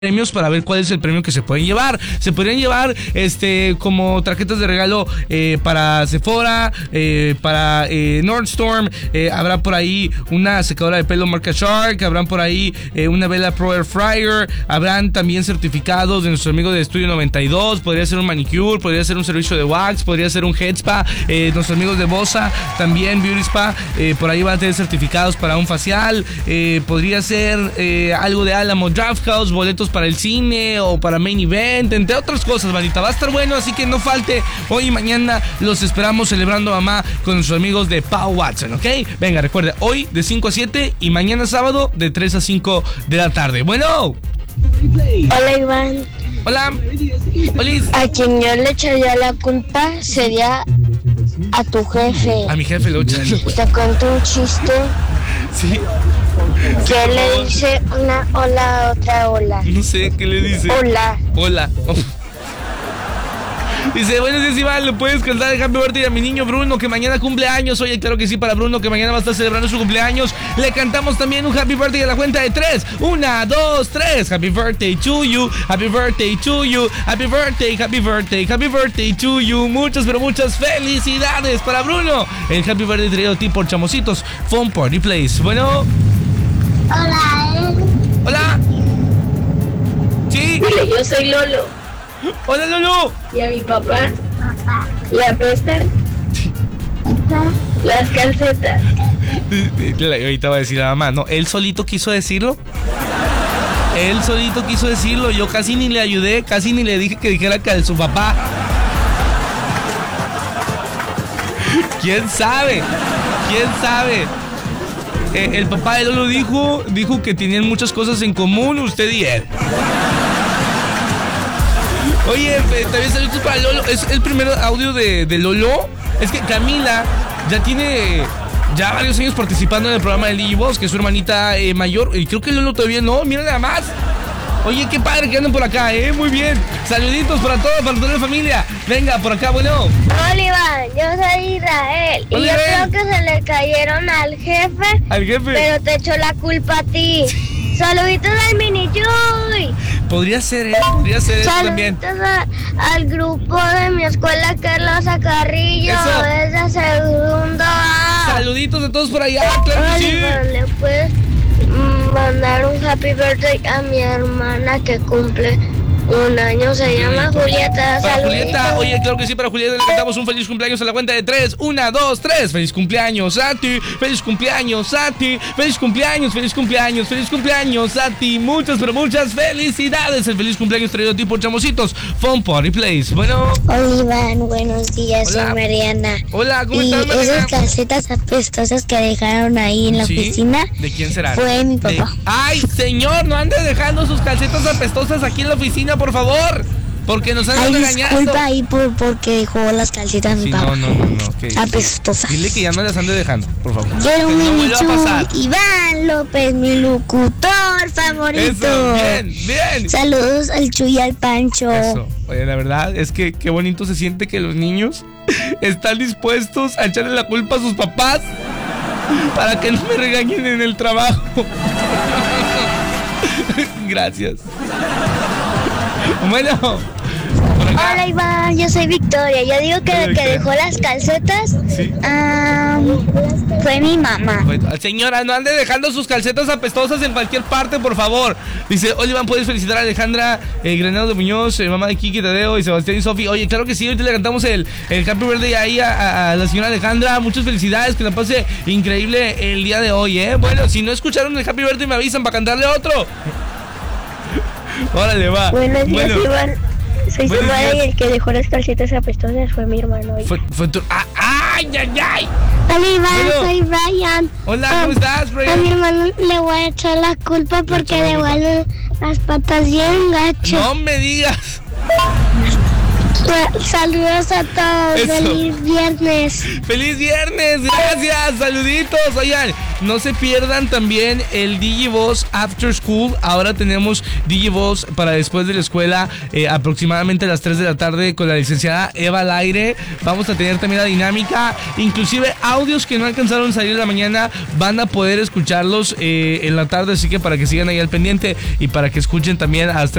premios para ver cuál es el premio que se pueden llevar. Se podrían llevar como tarjetas de regalo para Sephora, para Nordstrom, habrá por ahí una secadora de pelo marca Shark, habrán por ahí una vela Pro Air Fryer, habrán también certificados de nuestro amigo de Estudio 92, podría ser un manicure, podría ser un servicio de wax, podría ser un head spa, nuestros amigos de Bosa, también Beauty Spa, por ahí van a tener certificados para un facial, podría ser algo de Alamo Draft House, boletos para el cine o para Main Event, entre otras cosas, bandita. Va a estar bueno, así que no falte. Hoy y mañana los esperamos celebrando a mamá con nuestros amigos de Pau Watson, ¿ok? Venga, recuerda, hoy de 5 a 7 y mañana sábado de 3 a 5 de la tarde. Bueno. Hola, Iván. Hola. Olis. A quien yo le echaría la culpa sería a tu jefe. A mi jefe le echaría. Te cuento un chiste. Sí. ¿Qué le dice una hola a otra hola? No sé, ¿qué le dice? Hola. Hola. Dice, buenos días, Iván, ¿le puedes cantar el Happy Birthday a mi niño Bruno, que mañana cumple años? Oye, claro que sí, para Bruno, que mañana va a estar celebrando su cumpleaños. Le cantamos también un Happy Birthday a la cuenta de 3. 1, 2, 3. Happy Birthday to you. Happy Birthday to you. Happy Birthday, Happy Birthday, Happy Birthday to you. Muchas, pero muchas felicidades para Bruno. El Happy Birthday traído a ti por Chamositos Fun Party Place. Bueno. Hola. Hola. Sí. Dile, yo soy Lolo. Hola, Lolo. Y a mi papá le apestan las calcetas. Ahorita va a decir la mamá, no, él solito quiso decirlo. Él solito quiso decirlo. Yo casi ni le ayudé, casi ni le dije que dijera que de su papá. ¿Quién sabe? ¿Quién sabe? El papá de Lolo dijo que tenían muchas cosas en común, usted y él. Oye, también saludos para Lolo. Es el primer audio de Lolo. Es que Camila ya tiene varios años participando en el programa de Lily Boss, que es su hermanita mayor. Y creo que Lolo todavía no, mira nada más. Oye, qué padre que andan por acá, muy bien. Saluditos para todos, para toda la familia. Venga, por acá, bueno. Hola, Iván, yo soy Israel. Hola, y yo Israel. creo que se le cayeron al jefe. Al jefe. Pero te echó la culpa a ti. Saluditos al Mini Chuy. Podría ser eso también. Saluditos al grupo de mi escuela, Carlos Carrillo, Eso. desde segundo A. Saluditos a todos por allá, claro que sí. Oliver, ¿le puedes mandar un happy birthday a mi hermana que cumple un año? Se llama Julieta. Para Saluditos. Julieta, oye, claro que sí, para Julieta le cantamos un feliz cumpleaños a la cuenta de 3. 1, 2, 3. Feliz cumpleaños a ti, feliz cumpleaños a ti, feliz cumpleaños, feliz cumpleaños, feliz cumpleaños a ti. Muchas, pero muchas felicidades. El feliz cumpleaños traído a ti por Chamositos Fun Party Place. Bueno. Hola, Iván, buenos días, Hola. soy Mariana. Hola, ¿cómo Y estás, Mariana? esas calcetas apestosas que dejaron ahí en la Sí, oficina, ¿de quién será? fue mi papá. Ay, señor, no ande dejando sus calcetas apestosas aquí en la oficina, por favor. Porque nos Ay, andan regañando. disculpa ahí porque dejó las calcetas mi Sí, papá. no. Apestosas. Dile que ya no las ande dejando, por favor. Quiero Que un no Mini vuelva a pasar. Chuy, Iván López, mi locutor favorito. Eso, bien. Saludos al Chuy y al Pancho. Eso. Oye, la verdad es que qué bonito se siente que los niños están dispuestos a echarle la culpa a sus papás para que no me regañen en el trabajo. Hola, Gracias. Bueno, por acá. Hola, Iván, yo soy Victoria. Yo digo que el que dejó las calcetas Sí. fue mi mamá. Señora, no ande dejando sus calcetas apestosas en cualquier parte, por favor. Dice, Iván, ¿puedes felicitar a Alejandra Granados de Muñoz, mamá de Kiki, Tadeo y Sebastián y Sofi? Oye, claro que sí, ahorita le cantamos el Happy Birthday ahí a la señora Alejandra. Muchas felicidades, que la pase increíble el día de hoy, Bueno, si no escucharon el Happy Birthday me avisan para cantarle otro. Órale, va. Buenos días, Bueno, Iván. Soy buenos Samara días. y el que dejó las calcetas apestosas fue mi hermano. Fue tu... ¡Ay! Hola, Iván, Bueno. soy Brian. Hola, ¿cómo estás, A Brian? mi hermano le voy a echar la culpa porque echa la culpa. devuelve las patas bien gacho. No me digas. Saludos a todos. Eso. Feliz viernes. ¡Feliz viernes! ¡Gracias! ¡Saluditos! Oigan, no se pierdan también el Digivoz After School. Ahora tenemos Digivoz para después de la escuela, aproximadamente a las 3 de la tarde, con la licenciada Eva al aire. Vamos a tener también la dinámica, inclusive audios que no alcanzaron a salir en la mañana, van a poder escucharlos en la tarde, así que para que sigan ahí al pendiente y para que escuchen también a las 3